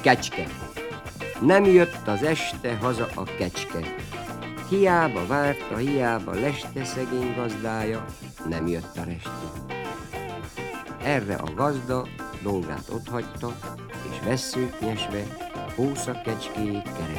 kecske. Nem jött az este haza a kecske. Hiába várta, hiába leste szegény gazdája, nem jött a reste. Erre a gazda dolgát otthagyta, és vesszőt nyesve, hósza kecskéjét kereste.